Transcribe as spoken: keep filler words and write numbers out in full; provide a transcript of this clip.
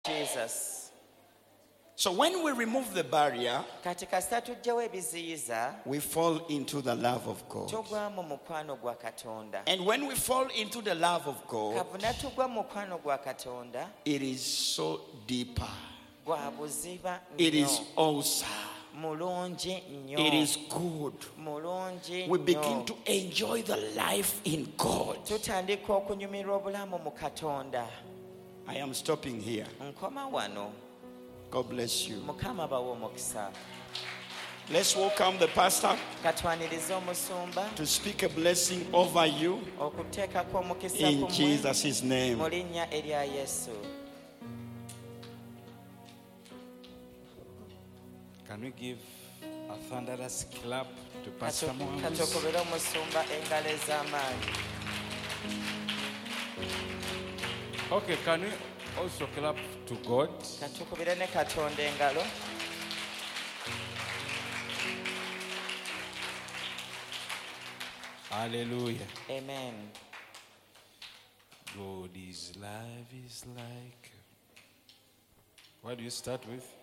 Jesus. So when we remove the barrier, Katika tujjawo ebiziyiza, we fall into the love of God. tugwa mu mukwano gwa Katonda. And when we fall into the love of God, Kavuna tugwa mu mukwano gwa Katonda, it is so deeper. gwa buziba It nnyo. is awesome. Mulungi nnyo. It is good. Mulungi We begin nnyo. to enjoy the life in God. Tutandika okunyumirwa obulamu mu Katonda. I am stopping here. Nkoma wano. God bless you. Mukama bawe omukisa. Let's welcome the pastor Katwaniriza omusumba to speak a blessing over you okuteekako omukisa in ku mmwe Jesus' name. mu linnya erya Yesu. Can we give a thunderous clap to Pastor Mohammed? Katokubira omusumba engalo ez'amaanyi. Okay, can we also clap to God? Katukubire ne Katonda engalo. Hallelujah. Amen. God is life is like. What do you start with?